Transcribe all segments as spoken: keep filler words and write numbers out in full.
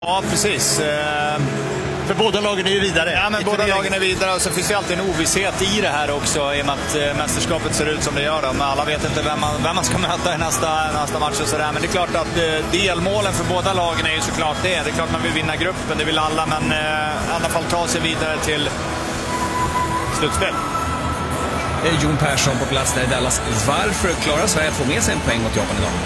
Ja, precis. För båda lagen är ju vidare. Ja, men båda lagen är vidare och så finns det alltid en ovisshet i det här också i och med att mästerskapet ser ut som det gör. Men alla vet inte vem man, vem man ska möta i nästa, nästa match och sådär. Men det är klart att delmålen för båda lagen är ju såklart det. Det är klart man vill vinna gruppen, det vill alla, men i alla fall ta sig vidare till slutspel. Jon Persson på plats där i Dallas. Varför klarar Sverige att få med sig en poäng mot Japan idag?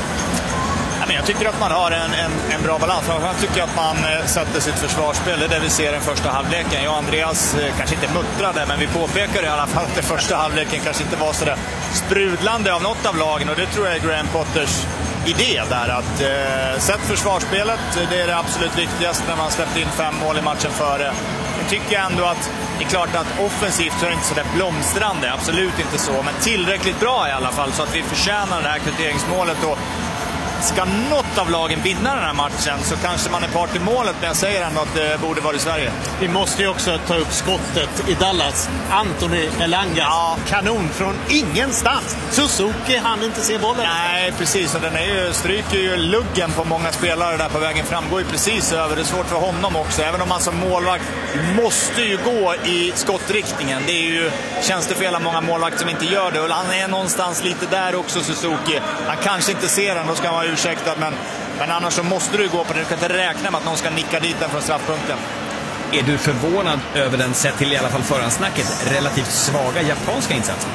Jag tycker att man har en, en, en bra balans. Jag tycker att man sätter sitt försvarsspel. Det är det vi ser i den första halvleken. Jag och Andreas kanske inte muttrade, men vi påpekar i alla fall att den första halvleken kanske inte var så där sprudlande av något av lagen. Och det tror jag är Graham Potters idé där. Att eh, sätt försvarsspelet, det är det absolut viktigaste när man släppt in fem mål i matchen före. Jag tycker ändå att det är klart att offensivt så är det inte så där blomstrande. Absolut inte så, men tillräckligt bra i alla fall så att vi förtjänar det här kvitteringsmålet. Och ska något av lagen vinna den här matchen så kanske man är part i målet, men jag säger ändå att det borde vara i Sverige. Vi måste ju också ta upp skottet i Dallas. Anthony Elanga, ja. Kanon från ingenstans. Suzuki hann inte se bollen. Nej, precis. Och den är ju, stryker ju luggen på många spelare där på vägen fram. Går ju precis över. Det är svårt för honom också. Även om man som målvakt måste ju gå i skottriktningen. Det är ju tjänstefel av många målvakter som inte gör det. Och han är någonstans lite där också, Suzuki. Han kanske inte ser den, då ska man ursäkta, men, men annars så måste du gå på det. Du kan inte räkna med att någon ska nicka dit den från straffpunkten. Är du förvånad över den, sett till i alla fall förhandsnacket, relativt svaga japanska insatsen?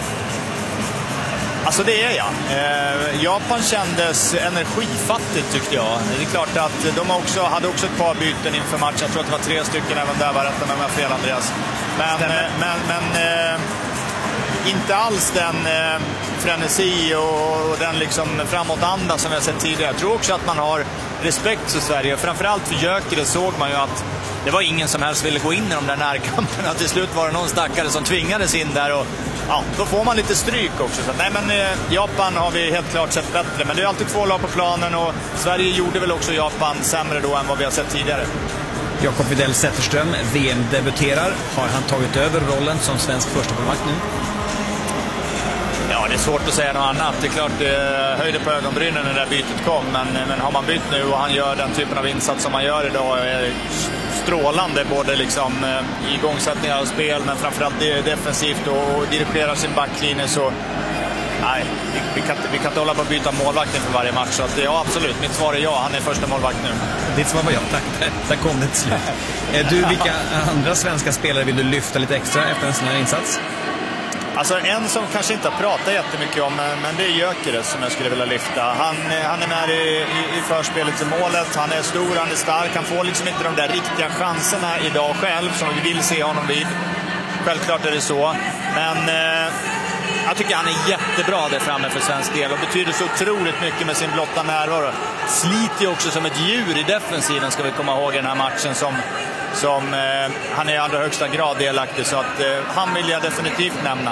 Alltså det är jag. Eh, Japan kändes energifattigt tyckte jag. Det är klart att de också, hade också ett par byten inför matchen. Jag tror att det var tre stycken även där, var rätta med mig fel, Andreas. Men, eh, men, men eh, inte alls den eh, frenesi och, och den liksom framåtanda som vi har sett tidigare. Jag tror också att man har respekt för Sverige. Framförallt för Gyökeres såg man ju att det var ingen som helst ville gå in i de där närkamperna. Till slut var det någon stackare som tvingades in där och ja, då får man lite stryk också. Så, nej, men eh, Japan har vi helt klart sett bättre. Men det är alltid två lag på planen och Sverige gjorde väl också Japan sämre då än vad vi har sett tidigare. Jakob Widell Zetterström, V M-debuterar. Har han tagit över rollen som svensk första målvakt nu? Ja, det är svårt att säga något annat. Det är klart, det höjde på ögonbrynen när det där bytet kom. Men, men har man bytt nu och han gör den typen av insats som han gör idag är strålande. Både liksom i igångsättningar av spel, men framförallt defensivt och, och dirigerar sin backlinje. Så nej, vi, vi, kan, vi kan inte hålla på att byta målvakt inför varje match. Så att, ja, absolut. Mitt svar är ja. Han är första målvakt nu. Ditt svar var ja, tack. Där kom det till slut. Du, vilka andra svenska spelare vill du lyfta lite extra efter en sån här insats? Alltså en som kanske inte har pratat jättemycket om, men det är Gyökeres som jag skulle vilja lyfta. Han, han är med i, i, i förspelet till målet. Han är stor, han är stark. Han får liksom inte de där riktiga chanserna idag själv som vi vill se honom vid. Självklart är det så. Men eh, jag tycker han är jättebra där framme för svensk del och betyder så otroligt mycket med sin blotta närvaro. Sliter ju också som ett djur i defensiven, ska vi komma ihåg i den här matchen, som som eh, han är i allra högsta grad delaktig, så att eh, han vill jag definitivt nämna.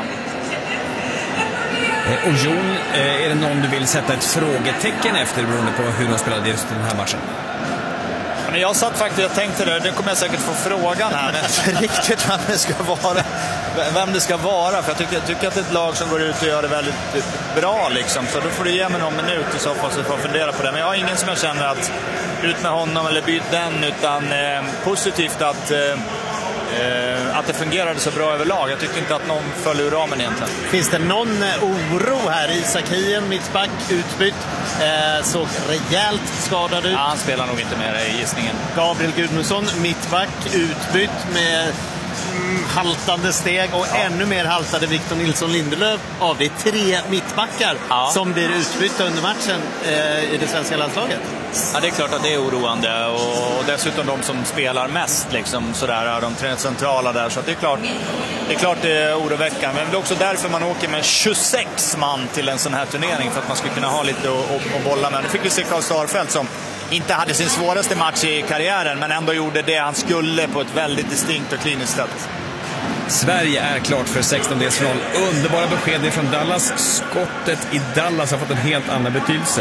Eh, och Jon, eh, är det någon du vill sätta ett frågetecken efter beroende på hur de spelade just den här matchen? Ja, men jag satt faktiskt och tänkte det, det kommer jag säkert få frågan här, men inte riktigt vem det ska vara. Vem det ska vara, för jag tycker, jag tycker att det är ett lag som går ut och gör det väldigt bra liksom, så då får du ge mig någon minut i så fall så får jag fundera på det. Men jag har ingen som jag känner att ut med honom eller byt den, utan eh, positivt att eh, att det fungerade så bra överlag. Jag tycker inte att någon föll ur ramen egentligen. Finns det någon oro här? Isak Hien, mittback, utbytt, eh, såg rejält skadad ut. Ja, han spelar nog inte med i gissningen. Gabriel Gudmundsson, mittback, utbytt med mm, haltande steg och ja. Ännu mer haltade Victor Nilsson Lindelöf av. Det är tre mittbackar ja. Som blir utbytta under matchen eh, i det svenska landslaget. Ja, det är klart att det är oroande och dessutom de som spelar mest liksom, sådär, de tre centrala där, så att det är klart det är klart det är oroväckande, men det är också därför man åker med tjugosex man till en sån här turnering, för att man ska kunna ha lite att bolla med. Nu fick vi se Karl Starfelt som inte hade sin svåraste match i karriären, men ändå gjorde det han skulle på ett väldigt distinkt och kliniskt sätt. Sverige är klart för sextondelsfinal. Underbara besked från Dallas. Skottet i Dallas har fått en helt annan betydelse.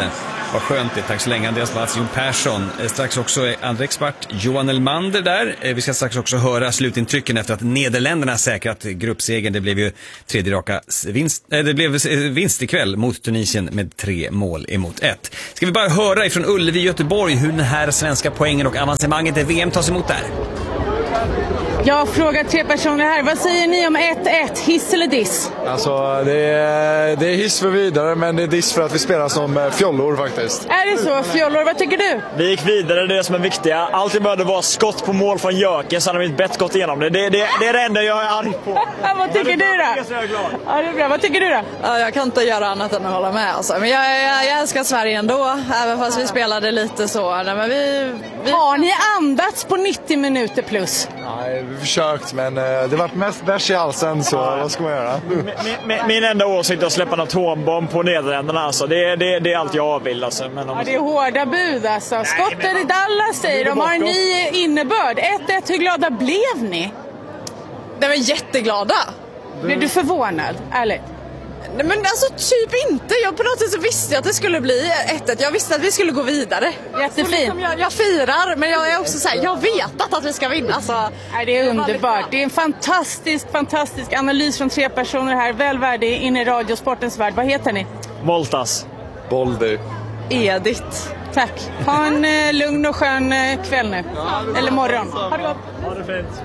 Vad skönt det. Tack så länge Andreas Batz, Jon Persson. Strax också andra expert Johan Elmander där. Vi ska strax också höra slutintrycken efter att Nederländerna säkrat gruppsegern. Det blev ju tredje raka vinst, äh, det blev vinst ikväll mot Tunisien med tre mål emot ett. Ska vi bara höra ifrån Ullevi, Göteborg, hur den här svenska poängen och avancemanget i V M tas emot där? Jag frågar tre personer här. Vad säger ni om ett ett? Hiss eller diss? Alltså, det är, det är hiss för vidare, men det är diss för att vi spelar som fjollor faktiskt. Är det så? Fjollor, vad tycker du? Vi gick vidare, det är det som är viktiga. Alltid behövde vara skott på mål från Jöken, så hade vi ett bett skott igenom det. Det, det. det är det enda jag är arg på. Vad tycker du då? Jag är glad. Ja, det är bra. Vad tycker du då? Ja, jag kan inte göra annat än att hålla med. Alltså. Men jag, jag, jag älskar Sverige ändå, även fast vi spelade lite så. Nej, men vi, vi... Har ni andats på nittio minuter plus? Nej, vi har försökt, men det var mest bärs i halsen, så ja. Vad ska man göra? Min, min, min enda åsikt är att släppa en atombomb på Nederländerna. Alltså. Det, det, det är allt jag vill. Alltså. Men om... ja, det är hårda bud alltså. Skotten i Dallas säger de. Har en ny innebörd. ett ett, hur glada blev ni? De var jätteglada. Blev du förvånad? Ärligt? Nej, men alltså typ inte. Jag på något sätt så visste jag att det skulle bli ett ett. Jag visste att vi skulle gå vidare. Jättefint. Liksom jag, jag firar, men jag är också så här, jag vet att vi ska vinna. Så nej, det är underbart. Det är en fantastisk, fantastisk analys från tre personer här. Välvärdig in i radiosportens värld. Vad heter ni? Moltas. Boldy. Edith. Tack. Ha en eh, lugn och skön eh, kväll nu. Eller morgon. Ha det gott. Ha det fint.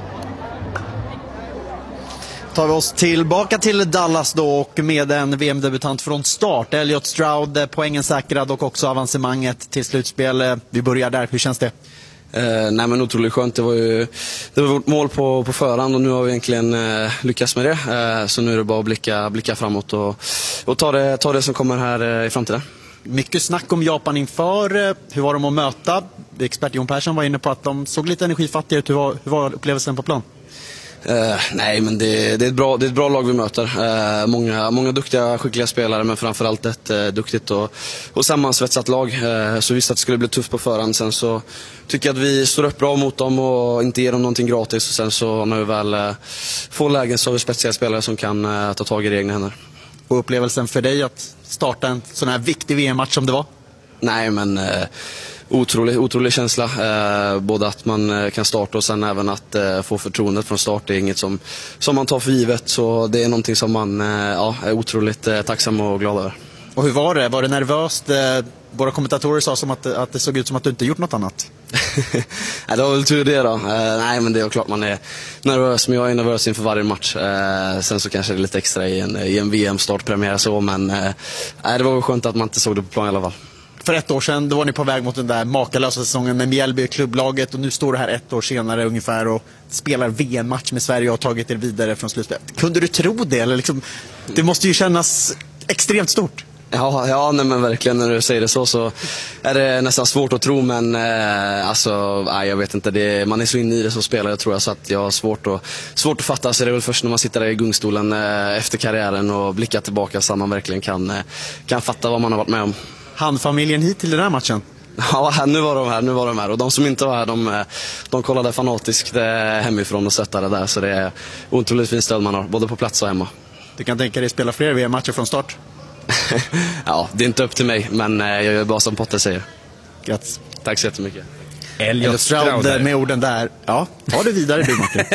Tar vi oss tillbaka till Dallas då, och med en V M-debutant från start. Elliot Stroud, poängen säkrad och också avancemanget till slutspel. Vi börjar där, hur känns det? Eh, nej men otroligt skönt. Det var ju det var vårt mål på, på förhand och nu har vi egentligen eh, lyckats med det. Eh, så nu är det bara att blicka, blicka framåt och, och ta, det, ta det som kommer här eh, i framtiden. Mycket snack om Japan inför. Hur var de att möta? Expert Jon Persson var inne på att de såg lite energifattiga ut. Hur var, hur var upplevelsen på plan? Uh, nej men det, det, är ett bra, det är ett bra lag vi möter. Uh, många, många duktiga, skickliga spelare, men framförallt ett uh, duktigt och, och sammansvetsat lag. Uh, så visst att det skulle bli tufft på förhand. Sen så tycker jag att vi står upp bra mot dem och inte ger dem någonting gratis. Och sen så när vi väl uh, får lägen så har vi speciella spelare som kan uh, ta tag i det egna händer. Och upplevelsen för dig att starta en sån här viktig V M-match som det var? Nej men... Uh, Otrolig, otrolig känsla, eh, både att man eh, kan starta och sen även att eh, få förtroendet från start. Det är inget som, som man tar för givet, så det är någonting som man eh, ja, är otroligt eh, tacksam och glad över. Och hur var det? Var det nervöst? Eh, våra kommentatorer sa som att, att det såg ut som att du inte gjort något annat. Nej, det var väl tur det då. Eh, nej men det är klart man är nervös, men jag är nervös inför varje match. Eh, sen så kanske det är lite extra i en, i en V M-startpremiär så, men eh, det var väl skönt att man inte såg det på plan i alla fall. För ett år sedan då var ni på väg mot den där makalösa säsongen med Mjällby klubblaget, och nu står du här ett år senare ungefär och spelar V M-match med Sverige och har tagit er vidare från slutspelet. Kunde du tro det? Eller liksom, det måste ju kännas extremt stort. Ja, ja nej, men verkligen när du säger det så så är det nästan svårt att tro, men eh, alltså, nej, jag vet inte, det, man är så inne i det som spelare tror jag, så att jag har svårt att, svårt att fatta, så det är väl först när man sitter där i gungstolen eh, efter karriären och blickar tillbaka så man verkligen kan, eh, kan fatta vad man har varit med om. Handfamiljen hit till den här matchen? Ja, nu var de här, nu var de här. Och de som inte var här, de, de kollade fanatiskt hemifrån och stöttade där. Så det är otroligt fin stöd man har, både på plats och hemma. Du kan tänka dig spela fler V M-matcher från start? Ja, det är inte upp till mig, men jag gör bara som Potter säger. Grattis. Tack så jättemycket. Elliot Stroud med orden där. Ja, ta det vidare du, Martin.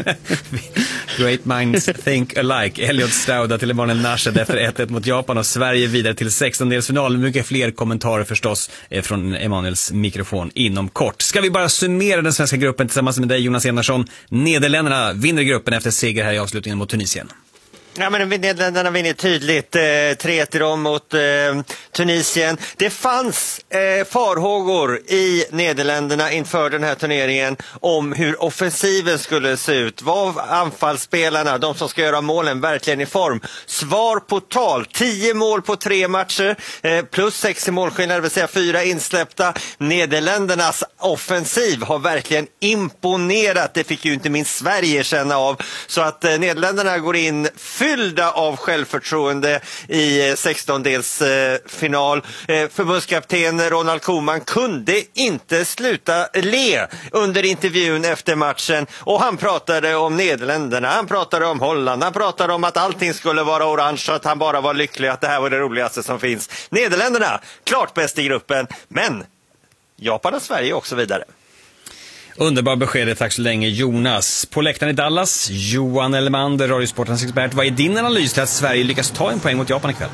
Great minds think alike. Elliot Stroud till Emanuel Nashed efter ett ett mot Japan och Sverige vidare till sextondelsfinal. Mycket fler kommentarer förstås från Emanuels mikrofon inom kort. Ska vi bara summera den svenska gruppen tillsammans med dig, Jonas Enarsson. Nederländerna vinner gruppen efter seger här i avslutningen mot Tunisien. Ja, men Nederländerna vinner tydligt eh, tre ett dem mot eh, Tunisien. Det fanns eh, farhågor i Nederländerna inför den här turneringen om hur offensiven skulle se ut. Var anfallsspelarna, de som ska göra målen, verkligen i form? Svar på tal. Tio mål på tre matcher eh, plus sex i målskillnad, det vill säga fyra insläppta. Nederländernas offensiv har verkligen imponerat. Det fick ju inte minst Sverige känna av. Så att eh, Nederländerna går in fyllda av självförtroende i sextondelsfinal. Förbundskapten Ronald Koeman kunde inte sluta le under intervjun efter matchen, och han pratade om Nederländerna, han pratade om Holland, han pratade om att allting skulle vara orange och att han bara var lycklig, att det här var det roligaste som finns. Nederländerna, klart bäst i gruppen, men Japan och Sverige också vidare. Underbar besked, tack så länge Jonas. På läktaren i Dallas, Johan Elmander, Radiosportens expert. Vad är din analys till att Sverige lyckas ta en poäng mot Japan ikväll?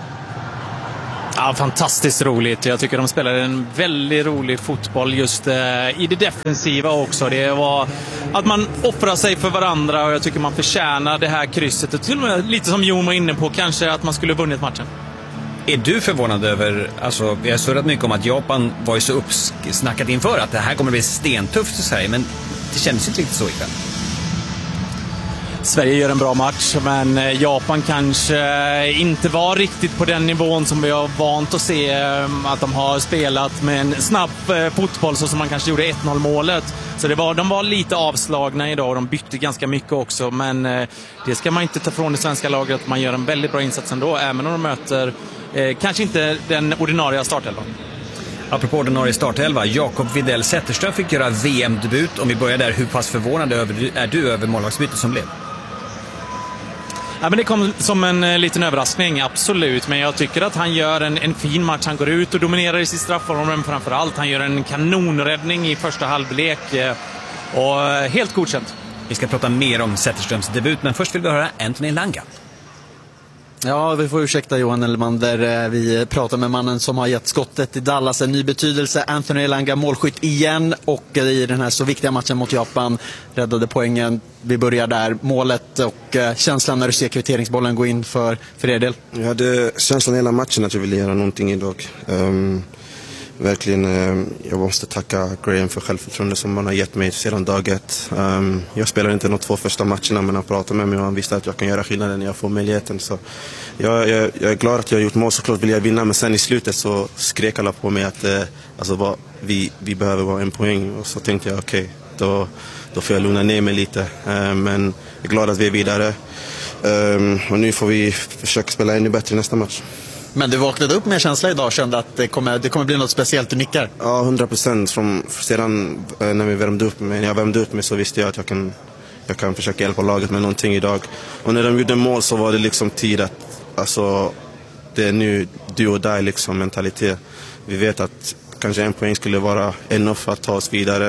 Ja, fantastiskt roligt. Jag tycker de spelar en väldigt rolig fotboll just eh, i det defensiva också. Det var att man offrar sig för varandra, och jag tycker man förtjänar det här krysset. Och till och med lite som Jon var inne på, kanske att man skulle vunnit matchen. Är du förvånad över, alltså vi har surrat mycket om att Japan var ju så uppsnackat inför att det här kommer att bli stentufft i Sverige, men det känns inte riktigt så ikväll. Sverige gör en bra match, men Japan kanske inte var riktigt på den nivån som vi har vant att se att de har spelat med en snabb fotboll, så som man kanske gjorde ett noll målet. Så det var, de var lite avslagna idag och de bytte ganska mycket också, men det ska man inte ta från det svenska laget. Man gör en väldigt bra insats ändå, även om de möter eh, kanske inte den ordinarie startelvan. Apropå ordinarie startelva, Jakob Widell Zetterström fick göra V M-debut. Om vi börjar där, hur pass förvånad är du över målvaktsbytet som blev? Ja, men det kom som en liten överraskning, absolut. Men jag tycker att han gör en, en fin match. Han går ut och dominerar i sitt straffområde, men framförallt han gör en kanonräddning i första halvlek. Och helt godkänt. Vi ska prata mer om Zetterströms debut, men först vill vi höra Anthony Elanga. Ja, vi får ursäkta Johan Elmander. Vi pratar med mannen som har gett skottet i Dallas en ny betydelse. Anthony Elanga, målskytt igen, och i den här så viktiga matchen mot Japan räddade poängen. Vi börjar där. Målet och känslan när du ser kvitteringsbollen gå in för, för er del. Jag hade känslan hela matchen att jag ville göra någonting idag. Um, verkligen, um, jag måste tacka Graham för självförtroende som han har gett mig sedan dag ett. Um, jag spelade inte de två första matcherna, men han pratade med mig och han visste att jag kan göra skillnaden när jag får möjligheten. Så jag, jag, jag är glad att jag har gjort mål, såklart vill jag vinna, men sen i slutet så skrek alla på mig att uh, alltså, vad, vi, vi behöver vara en poäng, och så tänkte jag okej, okay, då, då får jag lugna ner mig lite. Uh, men jag är glad att vi är vidare, um, och nu får vi försöka spela ännu bättre nästa match. Men du vaknade upp med känsla idag och kände att det kommer, det kommer bli något speciellt, du nickar? Ja, hundra procent. Sedan när vi värmde upp mig, när jag värmde upp mig så visste jag att jag kan, jag kan försöka hjälpa laget med någonting idag. Och när de gjorde mål så var det liksom tid att, alltså, det är nu du och dig liksom mentalitet. Vi vet att kanske en poäng skulle vara enough för att ta oss vidare.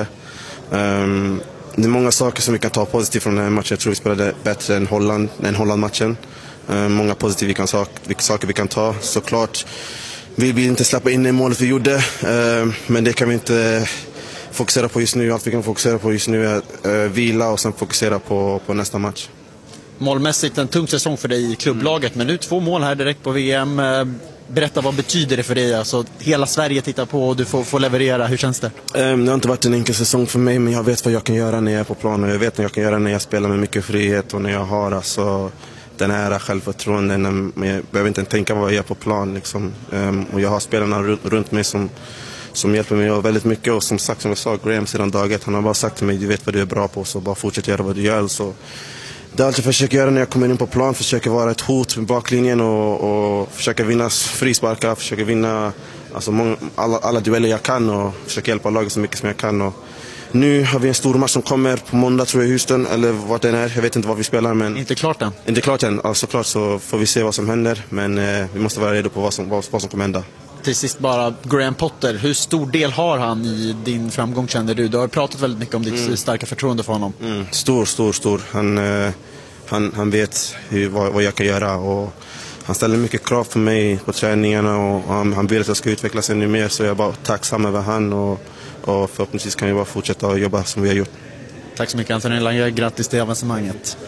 Um, det är många saker som vi kan ta positivt från den här matchen. Jag tror vi spelade bättre än Holland, än Holland-matchen. Uh, många positiva kan sak, saker vi kan ta. Såklart vill vi inte släppa in i målet vi gjorde, uh, men det kan vi inte fokusera på just nu. Allt vi kan fokusera på just nu är uh, vila och sen fokusera på, på nästa match. Målmässigt en tung säsong för dig i klubblaget, men nu två mål här direkt på V M. Berätta, vad betyder det för dig? Alltså, hela Sverige tittar på och du får, får leverera. Hur känns det? Um, det har inte varit en enkel säsong för mig, men jag vet vad jag kan göra när jag är på plan. Och jag vet vad jag kan göra när jag spelar med mycket frihet och när jag har alltså den här självförtroenden. Jag behöver inte tänka vad jag gör på plan liksom. um, Och jag har spelarna runt mig som, som hjälper mig väldigt mycket. Och som sagt, som jag sa, Graham sedan daget, han har bara sagt till mig, du vet vad du är bra på, så bara fortsätt göra vad du gör. Så det är allt jag försöker göra när jag kommer in på plan. Försöker vara ett hot med baklinjen och, och försöka vinna frisparkar. Försöka vinna alltså, många, alla, alla dueller jag kan och försöka hjälpa laget så mycket som jag kan. Och nu har vi en stor match som kommer på måndag, tror jag, i Houston, eller vart den är. Jag vet inte vad vi spelar, men inte klart än. Inte klart än. Alltså, klart så får vi se vad som händer, men eh, vi måste vara redo på vad som, vad, vad som kommer hända. Till sist bara, Graham Potter, hur stor del har han i din framgång, känner du? Du har pratat väldigt mycket om ditt mm. starka förtroende för honom. Mm. Stor, stor, stor. Han, eh, han, han vet hur, vad, vad jag kan göra, och han ställer mycket krav på mig på träningarna, och han, han vill att jag ska utvecklas ännu mer, så jag är bara tacksam över han, och, och förhoppningsvis kan vi bara fortsätta att jobba som vi har gjort. Tack så mycket, Anthony Elanga. Grattis till avancemanget.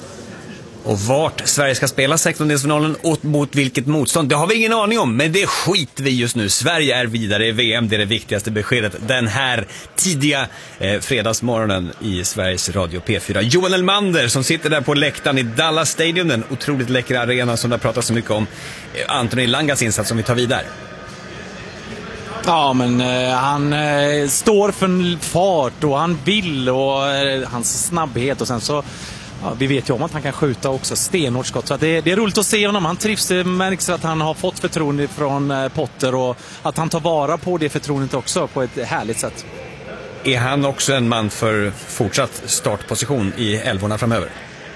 Och vart Sverige ska spela sextondelsfinalen och mot vilket motstånd, det har vi ingen aning om, men det skiter vi just nu. Sverige är vidare i V M, det är det viktigaste beskedet den här tidiga eh, fredagsmorgonen i Sveriges Radio P fyra. Johan Elmander som sitter där på läktaren i Dallas Stadium, den otroligt läckra arena som det har pratat så mycket om. Eh, Anthony Elangas insats som vi tar vidare. Ja, men eh, han eh, står för fart och han vill, och eh, hans snabbhet, och sen så ja, vi vet ju om att han kan skjuta också stenhårt skott. Så att det, det är roligt att se honom. Han trivs, det märks att han har fått förtroende från eh, Potter och att han tar vara på det förtroendet också på ett härligt sätt. Är han också en man för fortsatt startposition i elvorna framöver?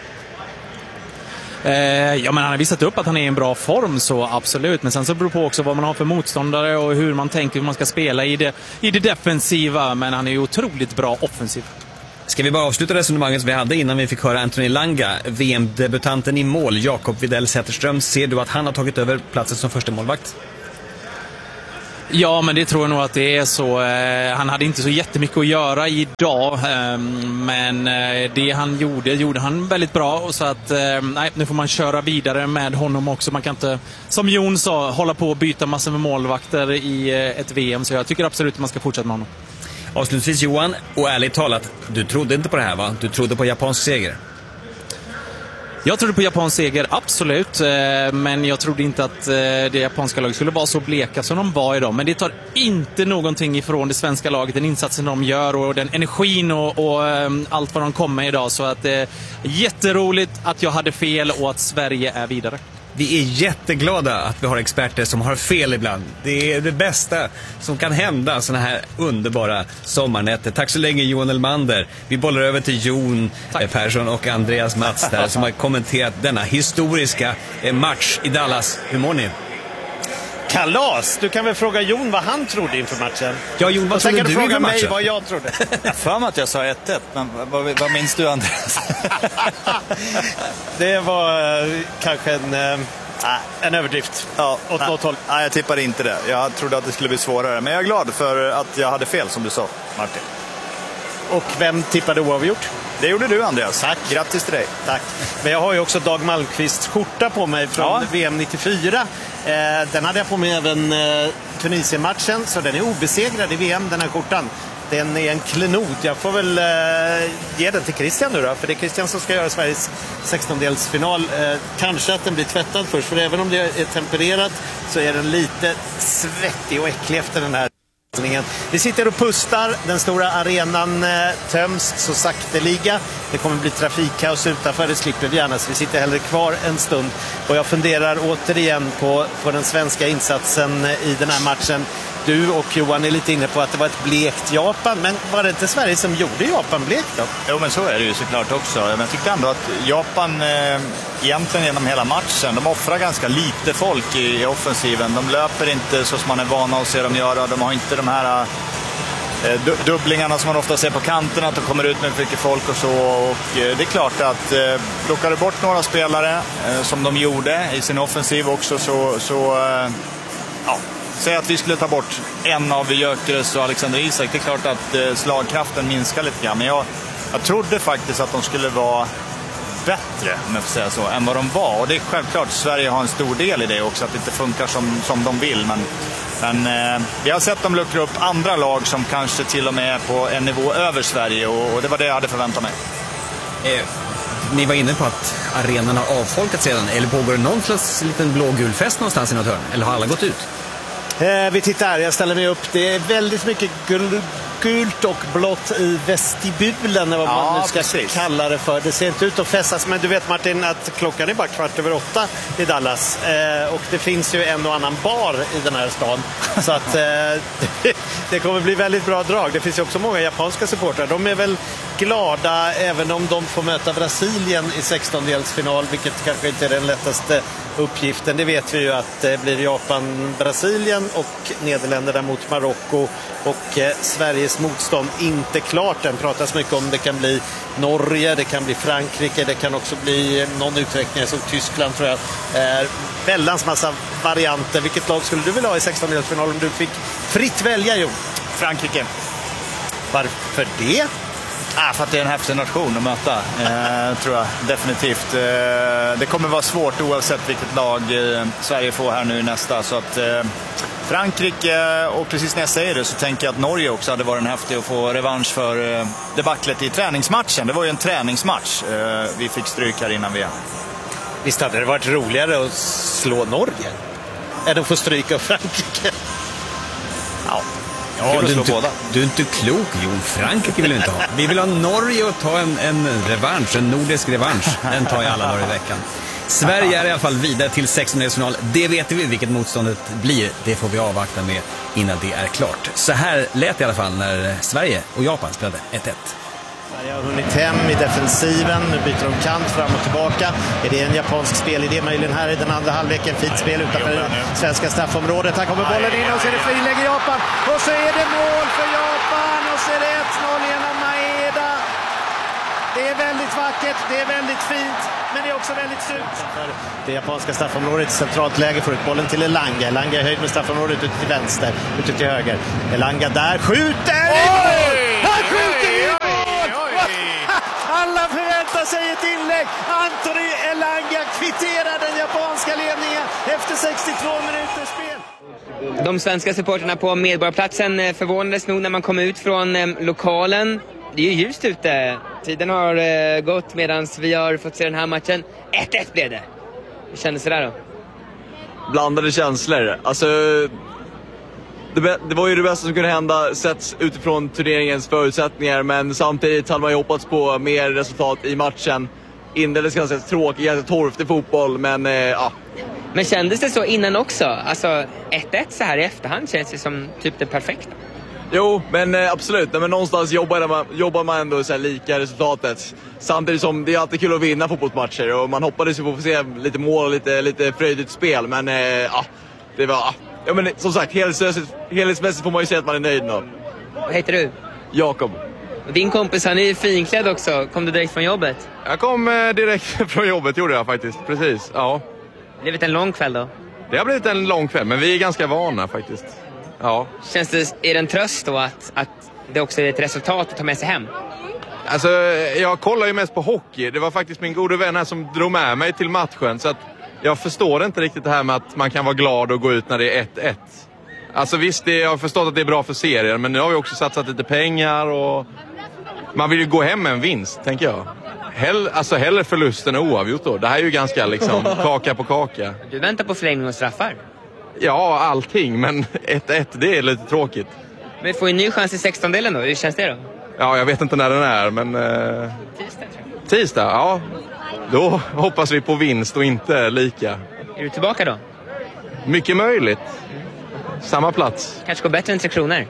Eh, ja, men han har visat upp att han är i en bra form, så absolut. Men sen så beror det på också vad man har för motståndare och hur man tänker hur man ska spela i det, i det defensiva. Men han är ju otroligt bra offensiv. Ska vi bara avsluta resonemanget som vi hade innan vi fick höra Anthony Langa, V M-debutanten i mål, Jakob Widell Zetterström. Ser du att han har tagit över platsen som första målvakt? Ja, men det tror jag nog att det är så. Eh, han hade inte så jättemycket att göra idag, eh, men eh, det han gjorde, gjorde han väldigt bra. Och så att, eh, nej, nu får man köra vidare med honom också. Man kan inte, som Jon sa, hålla på och byta massor med målvakter i eh, ett V M. Så jag tycker absolut att man ska fortsätta med honom. Avslutningsvis Johan, och ärligt talat, du trodde inte på det här va? Du trodde på japansk seger? Jag trodde på japansk seger, absolut. Men jag trodde inte att det japanska laget skulle vara så bleka som de var idag. Men det tar inte någonting ifrån det svenska laget, den insatsen de gör och den energin och, och allt vad de kommer med idag. Så att det är jätteroligt att jag hade fel och att Sverige är vidare. Vi är jätteglada att vi har experter som har fel ibland. Det är det bästa som kan hända såna här underbara sommarnätter. Tack så länge Johan Elmander. Vi bollar över till Jon Tack. Persson och Andreas Mats där som har kommenterat denna historiska match i Dallas. Hur mår ni? Kalas! Du kan väl fråga Jon vad han trodde inför matchen? Ja, Jon, vad trodde du inför matchen? Fråga mig vad jag trodde. Jag för mig att jag sa ett ett, men vad, vad minns du, Andreas? Det var uh, kanske en, uh, en överdrift. Ja, åt något håll. Nej, jag tippade inte det. Jag trodde att det skulle bli svårare. Men jag är glad för att jag hade fel, som du sa, Martin. Och vem tippade oavgjort? Det gjorde du, Andreas. Tack. Grattis till dig. Tack. Men jag har ju också Dag Malmqvists skjorta på mig från ja. V M nittiofyra. Eh, den hade jag på mig även eh, Tunisien-matchen, så den är obesegrad i V M, den här skjortan. Den är en klenot. Jag får väl eh, ge den till Christian nu då, för det är Christian som ska göra Sveriges sextondelsfinal. Eh, kanske att den blir tvättad först, för även om det är tempererat så är den lite svettig och äcklig efter den här. Vi sitter och pustar, den stora arenan eh, töms så sakteliga. Det kommer bli trafikkaos utanför, det slipper vi gärna, så vi sitter hellre kvar en stund. Och jag funderar återigen på, på den svenska insatsen i den här matchen. Du och Johan är lite inne på att det var ett blekt Japan, men var det inte Sverige som gjorde Japan blekt då? Jo, men så är det ju såklart också. Men jag tyckte ändå att Japan eh, egentligen genom hela matchen, de offrar ganska lite folk i, i offensiven. De löper inte så som man är vana att se dem göra. De har inte de här eh, dubblingarna som man ofta ser på kanterna, att de kommer ut med mycket folk och så. Och eh, det är klart att eh, plockar du bort några spelare eh, som de gjorde i sin offensiv också, så, så eh, ja. Säg att vi skulle ta bort en av Gyökeres och Alexander Isak. Det är klart att eh, slagkraften minskar lite grann. Men jag, jag trodde faktiskt att de skulle vara bättre, om jag får säga så, än vad de var. Och det är självklart att Sverige har en stor del i det också, att det inte funkar som, som de vill. Men, men eh, vi har sett dem luckra upp andra lag som kanske till och med är på en nivå över Sverige. Och, och det var det jag hade förväntat mig. Eh. Ni var inne på att arenan har avfolkat sedan. Eller pågår det någon slags liten blågul fest någonstans i något hörn? Eller har alla gått ut? Eh, vi tittar här, jag ställer mig upp. Det är väldigt mycket gul, gult och blått i vestibulen, vad ja, man nu ska precis. kalla det för. Det ser inte ut att fästas, men du vet Martin att klockan är bara kvart över åtta i Dallas. Eh, och det finns ju en och annan bar i den här stan. Så att eh, det kommer bli väldigt bra drag. Det finns ju också många japanska supportrar. De är väl glada även om de får möta Brasilien i sextondelsfinal, vilket kanske inte är den lättaste uppgiften. Det vet vi ju att det blir Japan-Brasilien och Nederländerna mot Marocko, och eh, Sveriges motstånd inte klart. Den pratas mycket om det kan bli Norge, det kan bli Frankrike, det kan också bli någon utveckling som Tyskland tror jag. Eh, väldans massa varianter. Vilket lag skulle du vilja ha i sextondelsfinal om du fick fritt välja, Jo? Frankrike. Varför det? Ah, för att det är en häftig nation att möta, eh, tror jag definitivt. Eh, det kommer vara svårt oavsett vilket lag eh, Sverige får här nu nästa. Så att eh, Frankrike, och precis när jag säger det så tänker jag att Norge också hade varit en häftig att få revansch för eh, debaclet i träningsmatchen. Det var ju en träningsmatch. Eh, vi fick stryk här innan V M. Visst hade det varit roligare att slå Norge än att få stryk av Frankrike? Ja. Ja, Kul att du, slå du, båda. du är inte klok, Jon. Frankrike vill vi inte ha. Vi vill ha Norge och ta en, en revansch, en nordisk revansch. Den tar jag alla dagar i veckan. Sverige är i alla fall vidare till sextondelsfinal. Det vet vi vilket motståndet blir. Det får vi avvakta med innan det är klart. Så här lät i alla fall när Sverige och Japan spelade ett ett. Sverige har hunnit hem i defensiven, nu byter de kant fram och tillbaka. Är det en japansk spelidé möjligen här i den andra halvleken? Fint spel utanför det svenska straffområdet. Här kommer bollen in och så är det frilägg i Japan. Och så är det mål för Japan och så är det ett noll genom Maeda. Det är väldigt vackert, det är väldigt fint, men det är också väldigt surt. Det japanska straffområdet, centralt läge, får ut bollen till Elanga. Elanga är höjd med straffområdet ute till vänster, ute till höger. Elanga där, skjuter! Oj! Han skjuter i mål! Alla förväntar sig ett inlägg. Anthony Elanga kvitterar den japanska ledningen efter sextiotvå minuters spel. De svenska supporterna på Medborgarplatsen förvånades nog när man kom ut från eh, lokalen. Det är ju ljust ute. Tiden har eh, gått medan vi har fått se den här matchen. ett ett blev det. Hur kändes det där då? Blandade känslor. Alltså, det, det var ju det bästa som kunde hända sett utifrån turneringens förutsättningar, men samtidigt hade man ju hoppats på mer resultat i matchen. Inleddes ganska tråkig, ganska torftig fotboll, men eh, ja. Men kändes det så innan också? Alltså ett ett så här i efterhand känns det som typ det perfekta. Jo, men eh, absolut. Nej, men någonstans jobbar man, jobbar man ändå så här lika resultatet. Samtidigt som det är alltid kul att vinna fotbollsmatcher. Och man hoppades ju på att få se lite mål och lite, lite fröjdigt spel. Men eh, ja, det var... Ja, men som sagt, helhetsmässigt får man ju säga att man är nöjd nu. Vad heter du? Jakob. Din kompis, han är ju finklädd också. Kom du direkt från jobbet? Jag kom eh, direkt från jobbet, gjorde jag faktiskt. Precis, ja. Det blivit en lång kväll då? Det har blivit en lång kväll, men vi är ganska vana faktiskt. Ja. Känns det, är det en tröst då att, att det också är ett resultat att ta med sig hem? Alltså, jag kollar ju mest på hockey. Det var faktiskt min gode vän här som drog med mig till matchen. Så att jag förstår inte riktigt det här med att man kan vara glad och gå ut när det är ett ett. Alltså visst, det, jag har förstått att det är bra för serien, men nu har vi också satsat lite pengar och man vill ju gå hem med en vinst, tänker jag. Hell, alltså hellre förlusten än oavgjort då. Det här är ju ganska liksom kaka på kaka. Du väntar på förlängning och straffar? Ja, allting, men ett ett, det är lite tråkigt. Men får ju en ny chans i sextondelen då, hur känns det då? Ja, jag vet inte när den är, men... Eh... Tisdag, tror jag. Tisdag, ja. Då hoppas vi på vinst och inte lika. Är du tillbaka då? Mycket möjligt. Samma plats. Kanske går bättre än Tre Kronor?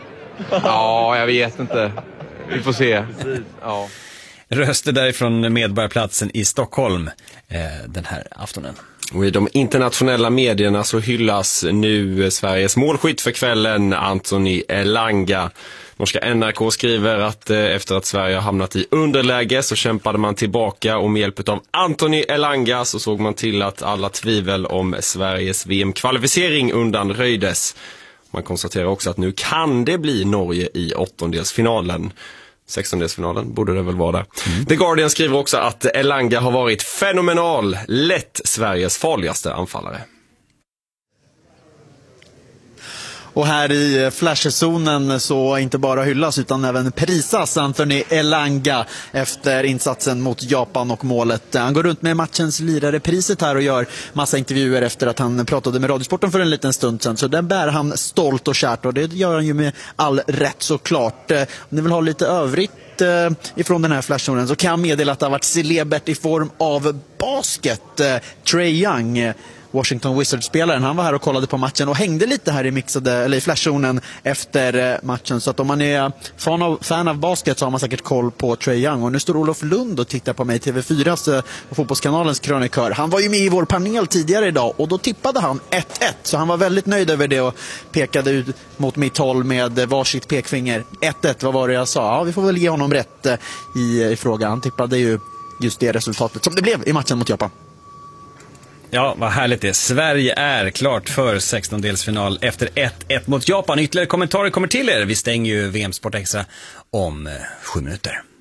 Ja, jag vet inte. Vi får se. Ja. Röster därifrån Medborgarplatsen i Stockholm eh, den här aftonen. Och i de internationella medierna så hyllas nu Sveriges målskytt för kvällen, Anthony Elanga. Norska N R K skriver att eh, efter att Sverige har hamnat i underläge så kämpade man tillbaka och med hjälp av Anthony Elanga så såg man till att alla tvivel om Sveriges V M-kvalificering undanröjdes. Man konstaterar också att nu kan det bli Norge i åttondelsfinalen. sextondelsfinalen borde det väl vara där. Mm. The Guardian skriver också att Elanga har varit fenomenal, lätt Sveriges farligaste anfallare. Och här i flashzonen så inte bara hyllas utan även prisas Anthony Elanga efter insatsen mot Japan och målet. Han går runt med matchens lirare priset här och gör massa intervjuer efter att han pratade med Radiosporten för en liten stund sedan. Så den bär han stolt och kärt och det gör han ju med all rätt såklart. Om ni vill ha lite övrigt ifrån den här flashzonen så kan jag meddela att det har varit celebert i form av basket. Trae Young, Washington Wizards-spelaren, han var här och kollade på matchen och hängde lite här i mixade, eller i flashzonen efter matchen. Så att om man är fan av, fan av basket så har man säkert koll på Trae Young. Och nu står Olof Lund och tittar på mig, T V fyras och Fotbollskanalens krönikör. Han var ju med i vår panel tidigare idag och då tippade han ett ett. Så han var väldigt nöjd över det och pekade ut mot mitt håll med varsitt pekfinger. ett ett, vad var det jag sa? Ja, vi får väl ge honom rätt i, i frågan. Han tippade ju just det resultatet som det blev i matchen mot Japan. Ja, vad härligt det är. Sverige är klart för sextondelsfinal efter ett ett mot Japan. Ytterligare kommentarer kommer till er. Vi stänger ju V M Sport Extra om eh, sju minuter.